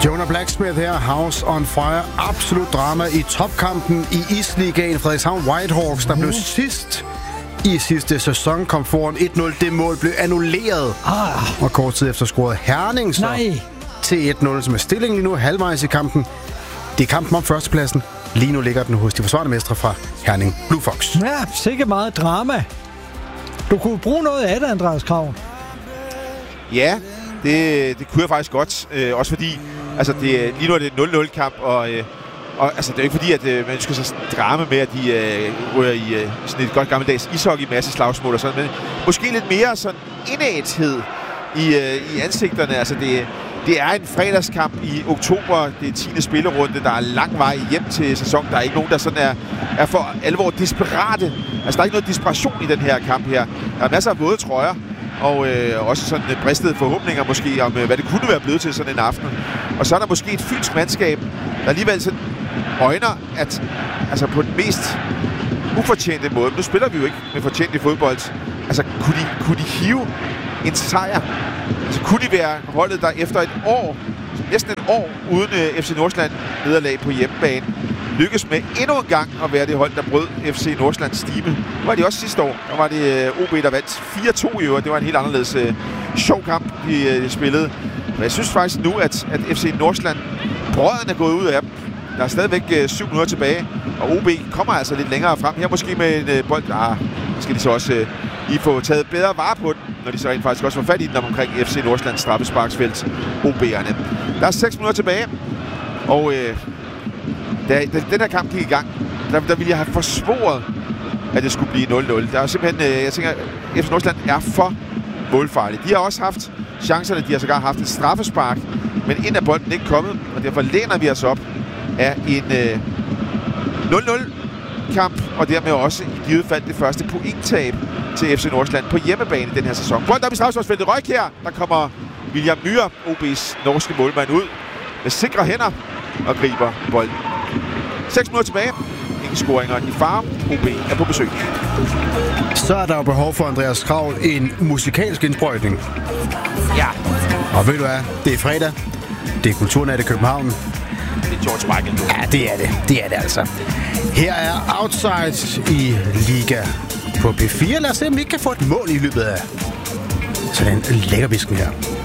Jonah Blacksmith her, House on Fire. Absolut drama i topkampen i Isligaen. Frederikshavn Whitehawks, der blev sidst i sidste sæson, kom foran 1-0. Det mål blev annulleret. Og kort tid efter scorede Herning så til 1-0, som er stillingen lige nu halvvejs i kampen. Det er kampen om førstepladsen. Lige nu ligger den hos de forsvarende mestre fra Herning Blue Fox. Ja, sikkert meget drama. Du kunne bruge noget af det, Andreas Krav. Ja, det kunne jeg faktisk godt. Også fordi, altså lige nu er det en 0-0-kamp, og altså, det er ikke fordi, at man ønsker sig drama med, at de rører i sådan et godt gammeldags ishockey, masse slagsmål og sådan, men måske lidt mere sådan indæthed i ansigterne. Altså, det er en fredagskamp i oktober. Det er 10. spillerunde. Der er lang vej hjem til sæson. Der er ikke nogen, der sådan er for alvor desperate. Altså, der er ikke noget desperation i den her kamp her. Der er masser af våde trøjer. Og også sådan bristede forhåbninger måske om, hvad det kunne være blevet til sådan en aften. Og så er der måske et fynsk mandskab, der alligevel sådan øjner, at altså på den mest ufortjente måde, nu spiller vi jo ikke med fortjent i fodbold, altså kunne de hive en sejr? Altså kunne de være holdet, der efter et år, næsten et år uden FC Nordsjælland nederlag på hjemmebane, lykkes med endnu en gang at være det hold, der brød FC Nordsjællands stime. Det var de også sidste år. Der var det OB, der vandt 4-2 i øvrigt. Det var en helt anderledes sjov kamp, de spillede. Men jeg synes faktisk nu, at FC Nordsjælland, brøden er gået ud af dem. Der er stadigvæk 7 minutter tilbage, og OB kommer altså lidt længere frem. Her måske med en bold. Skal de så også lige få taget bedre vare på den, når de så rent faktisk også får fat i den omkring FC Nordsjællands straffesparksfelt, OB'erne. Der er 6 minutter tilbage, og da den her kamp gik i gang, der ville jeg have forsvoret, at det skulle blive 0-0. Der er simpelthen, jeg tænker, FC Nordsjælland er for målfarlig. De har også haft chancerne, de har sågar haft et straffespark, men ind er bolden ikke kommet, og derfor læner vi os op af en 0-0-kamp, og dermed også i givet fald det første pointtab til FC Nordsjælland på hjemmebane i den her sæson. Bolden op i straffesparksfeltet. Røg her. Der kommer William Myhre, OB's norske målmand, ud med sikre hænder og griber bolden. 6 minutter tilbage. Ingen scoringer i Farum. OB er på besøg. Så er der jo behov for Andreas Krav en musikalsk indsprøjtning. Ja. Og ved du hvad? Det er fredag. Det er Kulturnat i København. Det er George Michael. Ja, det er det. Det er det altså. Her er Outside i Liga på P4. Lad os se, om vi ikke kan få et mål i løbet af sådan en lækkerbisken her.